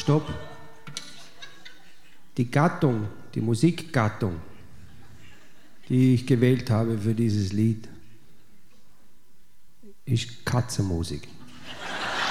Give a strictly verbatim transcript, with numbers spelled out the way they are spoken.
stopp. Die Gattung, die Musikgattung, die ich gewählt habe für dieses Lied, ist Katzenmusik.